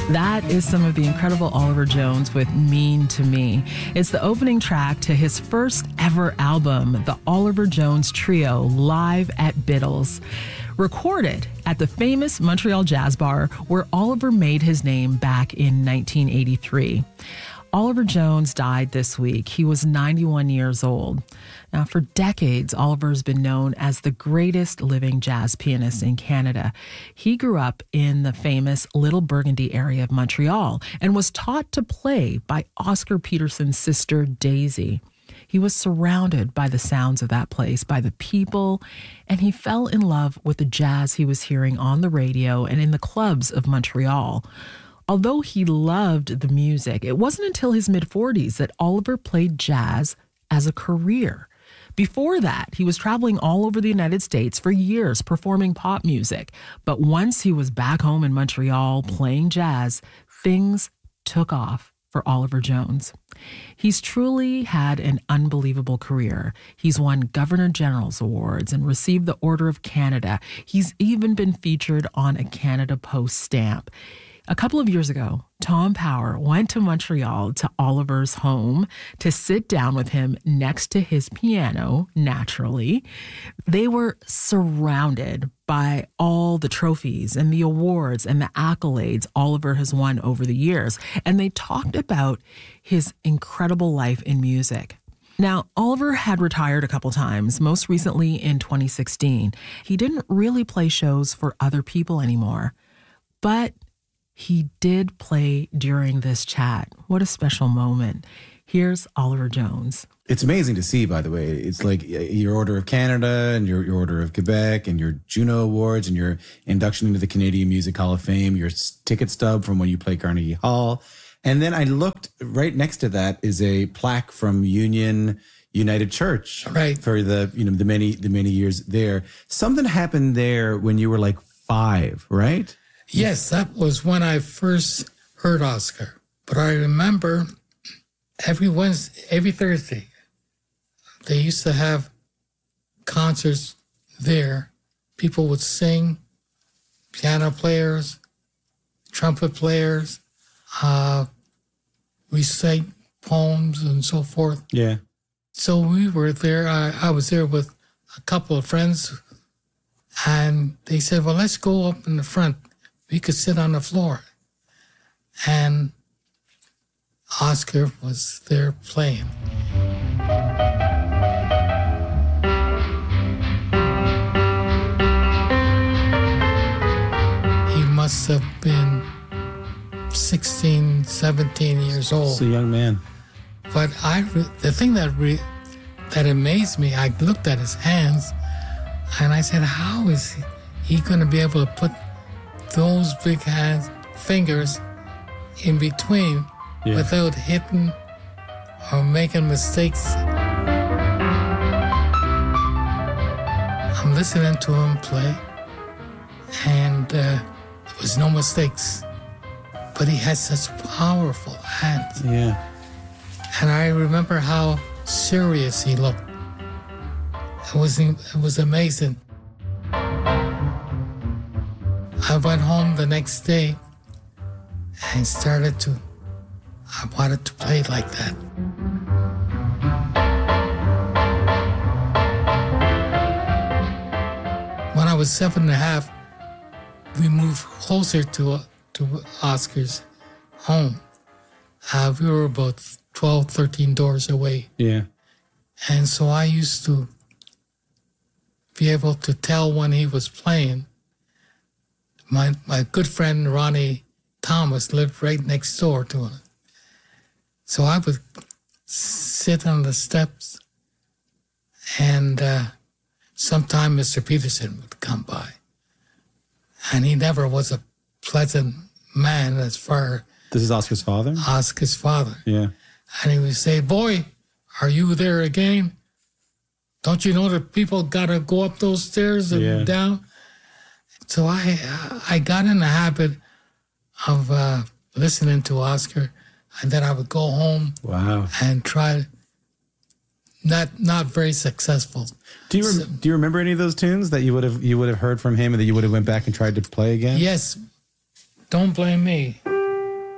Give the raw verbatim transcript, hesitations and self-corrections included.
That is some of the incredible Oliver Jones with Mean to Me. It's the opening track to his first ever album, the Oliver Jones Trio, live at Biddles. Recorded at the famous Montreal Jazz Bar where Oliver made his name back in nineteen eighty-three. Oliver Jones died this week. He was ninety-one years old. Now, for decades, Oliver's been known as the greatest living jazz pianist in Canada. He grew up in the famous Little Burgundy area of Montreal and was taught to play by Oscar Peterson's sister, Daisy. He was surrounded by the sounds of that place, by the people, and he fell in love with the jazz he was hearing on the radio and in the clubs of Montreal. Although he loved the music, it wasn't until his mid-forties that Oliver played jazz as a career. Before that, he was traveling all over the United States for years performing pop music. But once he was back home in Montreal playing jazz, things took off for Oliver Jones. He's truly had an unbelievable career. He's won Governor General's awards and received the Order of Canada. He's even been featured on a Canada Post stamp. A couple of years ago, Tom Power went to Montreal to Oliver's home to sit down with him next to his piano, naturally. They were surrounded by all the trophies and the awards and the accolades Oliver has won over the years. And they talked about his incredible life in music. Now, Oliver had retired a couple times, most recently in twenty sixteen. He didn't really play shows for other people anymore, but he did play during this chat. What a special moment. Here's Oliver Jones. It's amazing to see, by the way. It's like your Order of Canada and your, your Order of Quebec and your Juno Awards and your induction into the Canadian Music Hall of Fame, your ticket stub from when you played Carnegie Hall. And then I looked, right next to that is a plaque from Union United Church. Right. For the, you know, the many, the many years there. Something happened there when you were like five, right? Yes, that was when I first heard Oscar. But I remember every Wednesday, every Thursday, they used to have concerts there. People would sing, piano players, trumpet players, uh, recite poems and so forth. Yeah. So we were there. I, I was there with a couple of friends, and they said, well, let's go up in the front. We could sit on the floor. And Oscar was there playing. He must have been sixteen, seventeen years old. He's a young man. But I, the thing that re, that amazed me, I looked at his hands, and I said, how is he, he going to be able to put those big hands, fingers in between yeah. without hitting or making mistakes? I'm listening to him play, and uh, there was no mistakes. But he had such powerful hands. Yeah. And I remember how serious he looked. It was, it was amazing. I went home the next day and started to, I wanted to play like that. When I was seven and a half, we moved closer to, to Oscar's home. Uh, we were about twelve, thirteen doors away. Yeah. And so I used to be able to tell when he was playing. My my good friend Ronnie Thomas lived right next door to him. So I would sit on the steps, and uh, sometime Mister Peterson would come by. And he never was a pleasant man as far... This is Oscar's father? Oscar's father. Yeah. And he would say, boy, are you there again? Don't you know that people got to go up those stairs and yeah. down? So I I got in the habit of uh, listening to Oscar, and then I would go home wow. and try, not not very successful. Do you rem- so, do you remember any of those tunes that you would have you would have heard from him and that you would have went back and tried to play again? Yes. Don't Blame Me.